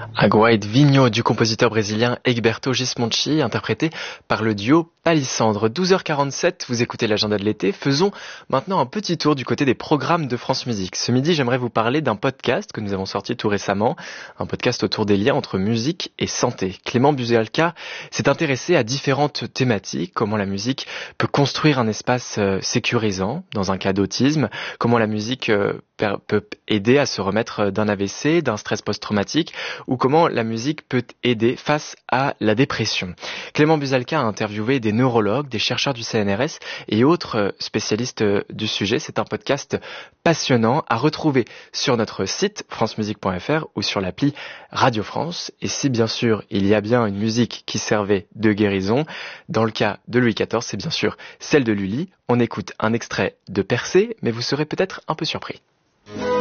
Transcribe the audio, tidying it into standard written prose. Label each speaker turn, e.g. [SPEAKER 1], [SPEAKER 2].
[SPEAKER 1] Aguaid Vinho du compositeur brésilien Egberto Gismonti, interprété par le duo Palissandre. 12h47, vous écoutez l'agenda de l'été. Faisons maintenant un petit tour du côté des programmes de France Musique. Ce midi, j'aimerais vous parler d'un podcast que nous avons sorti tout récemment, un podcast autour des liens entre musique et santé. Clément Buzelka s'est intéressé à différentes thématiques, comment la musique peut construire un espace sécurisant dans un cas d'autisme, comment la musique peut aider à se remettre d'un AVC, d'un stress post-traumatique, ou comment la musique peut aider face à la dépression. Clément Buzelka a interviewé des neurologues, des chercheurs du CNRS et autres spécialistes du sujet. C'est un podcast passionnant à retrouver sur notre site francemusique.fr ou sur l'appli Radio France. Et si bien sûr il y a bien une musique qui servait de guérison, dans le cas de Louis XIV, c'est bien sûr celle de Lully. On écoute un extrait de Percée, mais vous serez peut-être un peu surpris.